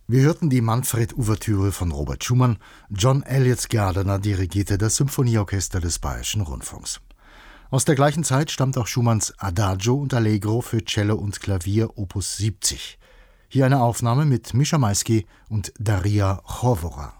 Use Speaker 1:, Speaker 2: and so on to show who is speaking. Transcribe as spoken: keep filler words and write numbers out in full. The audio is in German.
Speaker 1: Wir hörten die Manfred-Ouvertüre von Robert Schumann. John Elliott Gardiner dirigierte das Symphonieorchester des Bayerischen Rundfunks. Aus der gleichen Zeit stammt auch Schumanns Adagio und Allegro für Cello und Klavier Opus siebzig. Hier eine Aufnahme mit Mischa Maisky und Daria Chowora.